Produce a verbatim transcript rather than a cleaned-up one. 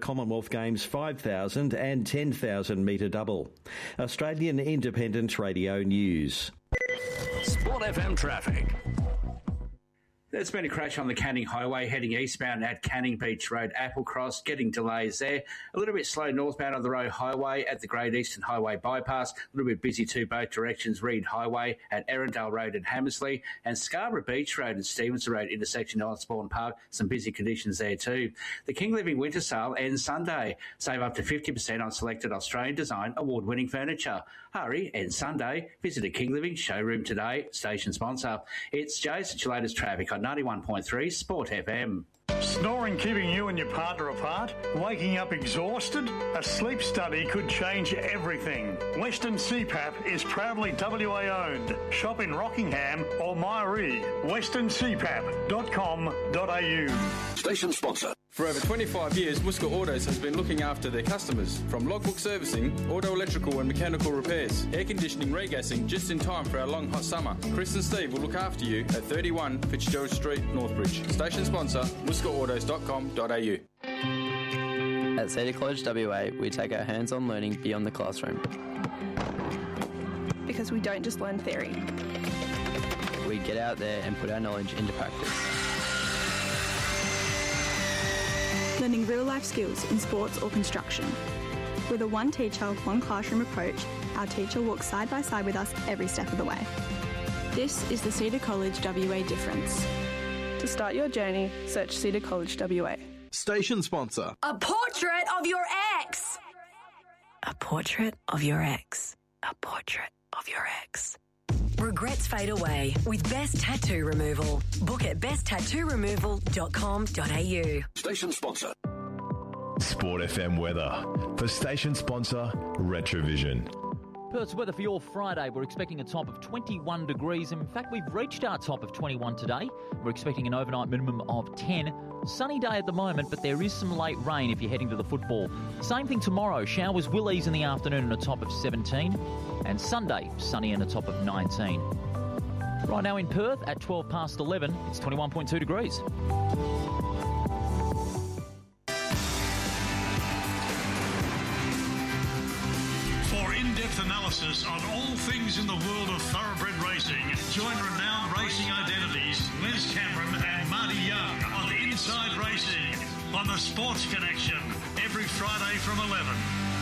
Commonwealth Games five thousand and ten thousand metre double. Australian Independent Radio News. Sport F M traffic. There's been a crash on the Canning Highway heading eastbound at Canning Beach Road, Applecross, getting delays there. A little bit slow northbound on the Road Highway at the Great Eastern Highway bypass. A little bit busy too both directions, Reed Highway at Erindale Road and Hammersley, and Scarborough Beach Road and Stevenson Road intersection at Osborne Park. Some busy conditions there too. The King Living Winter Sale ends Sunday. Save up to fifty percent on selected Australian design award-winning furniture. Hurry, ends Sunday. Visit a King Living showroom today. Station sponsor. It's Jason, your latest traffic on ninety-one point three Sport F M. Snoring keeping you and your partner apart? Waking up exhausted? A sleep study could change everything. Western C PAP is proudly W A owned. Shop in Rockingham or Myree. western c pap dot com dot a u. Station sponsor. For over twenty-five years, Muska Autos has been looking after their customers. From logbook servicing, auto electrical and mechanical repairs, air conditioning, regassing, just in time for our long hot summer. Chris and Steve will look after you at thirty-one Fitzgerald Street, Northbridge. Station sponsor, muska autos dot com dot a u. At Cedar College W A, we take our hands-on learning beyond the classroom. Because we don't just learn theory. We get out there and put our knowledge into practice. Learning real-life skills in sports or construction. With a one teacher, one classroom approach, our teacher walks side by side with us every step of the way. This is the Cedar College W A difference. To start your journey, search Cedar College W A. Station sponsor. A portrait of your ex. A portrait of your ex. A portrait of your ex. Regrets fade away with Best Tattoo Removal. Book at best tattoo removal dot com dot a u. Station sponsor. Sport F M weather for station sponsor Retrovision. Perth's weather for your Friday. We're expecting a top of twenty-one degrees. In fact, we've reached our top of twenty-one today. We're expecting an overnight minimum of ten. Sunny day at the moment, but there is some late rain if you're heading to the football. Same thing tomorrow. Showers will ease in the afternoon and a top of seventeen. And Sunday, sunny and a top of nineteen. Right now in Perth at twelve past eleven, it's twenty-one point two degrees. In-depth analysis on all things in the world of thoroughbred racing. Join renowned racing identities Les Cameron and Marty Young on Inside Racing on the Sports Connection every Friday from eleven.